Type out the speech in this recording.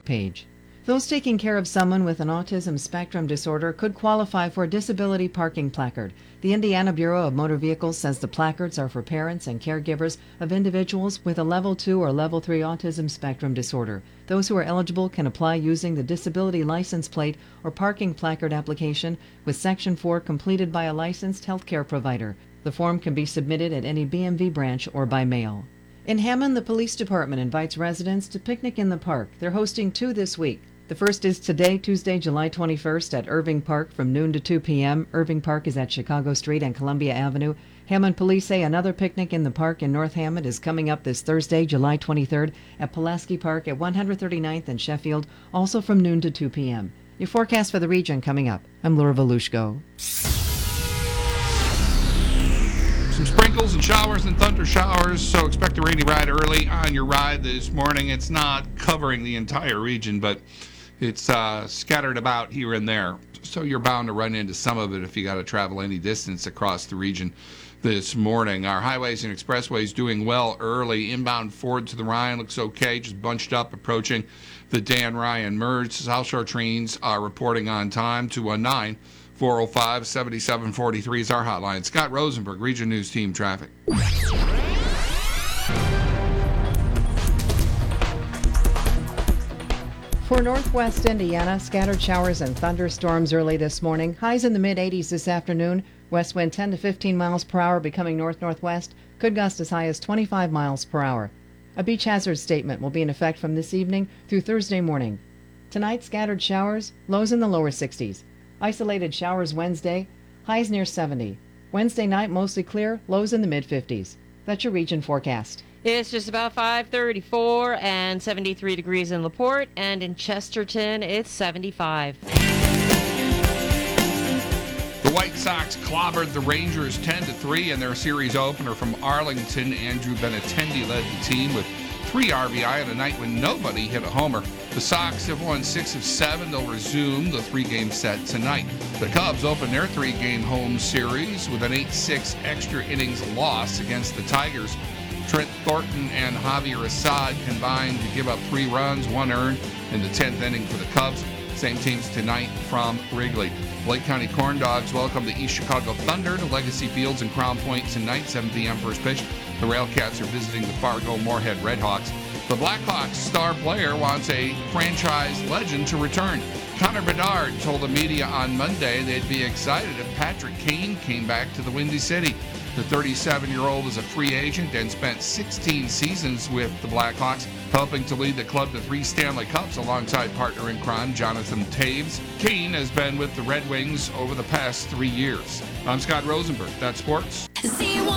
page. Those taking care of someone with an autism spectrum disorder could qualify for a disability parking placard. The Indiana Bureau of Motor Vehicles says the placards are for parents and caregivers of individuals with a Level 2 or Level 3 autism spectrum disorder. Those who are eligible can apply using the disability license plate or parking placard application with Section 4 completed by a licensed healthcare provider. The form can be submitted at any BMV branch or by mail. In Hammond, the police department invites residents to picnic in the park. They're hosting 2 this week. The first is today, Tuesday, July 21st at Irving Park from noon to 2 p.m. Irving Park is at Chicago Street and Columbia Avenue. Hammond police say another picnic in the park in North Hammond is coming up this Thursday, July 23rd at Pulaski Park at 139th and Sheffield, also from noon to 2 p.m. Your forecast for the region coming up. I'm Laura Volushko. Some sprinkles and showers and thunder showers, so expect a rainy ride early on your ride this morning. It's not covering the entire region, but it's scattered about here and there. So you're bound to run into some of it if you got to travel any distance across the region this morning. Our highways and expressways doing well early. Inbound Ford to the Ryan looks okay, just bunched up approaching the Dan Ryan merge. South Shore trains are reporting on time. 219 405 7743 is our hotline. Scott Rosenberg, Region News Team Traffic. For northwest Indiana, scattered showers and thunderstorms early this morning. Highs in the mid-80s this afternoon. West wind 10 to 15 miles per hour becoming north-northwest. Could gust as high as 25 miles per hour. A beach hazard statement will be in effect from this evening through Thursday morning. Tonight, scattered showers, lows in the lower 60s. Isolated showers Wednesday, highs near 70. Wednesday night, mostly clear, lows in the mid-50s. That's your region forecast. It's just about 5:34 and 73 degrees in LaPorte, and in Chesterton, it's 75. The White Sox clobbered the Rangers 10-3 in their series opener from Arlington. Andrew Benintendi led the team with 3 RBI on a night when nobody hit a homer. The Sox have won 6 of 7. They'll resume the 3-game set tonight. The Cubs open their 3-game home series with an 8-6 extra innings loss against the Tigers. Trent Thornton and Javier Assad combined to give up 3 runs, 1 earned in the 10th inning for the Cubs. Same teams tonight from Wrigley. Lake County Corn Dogs welcome the East Chicago Thunder to Legacy Fields in Crown Point tonight, 7 p.m. first pitch. The Railcats are visiting the Fargo Moorhead Redhawks. The Blackhawks star player wants a franchise legend to return. Connor Bedard told the media on Monday they'd be excited if Patrick Kane came back to the Windy City. The 37-year-old is a free agent and spent 16 seasons with the Blackhawks, helping to lead the club to 3 Stanley Cups alongside partner in crime Jonathan Toews. Kane has been with the Red Wings over the past 3 years. I'm Scott Rosenberg. That's sports.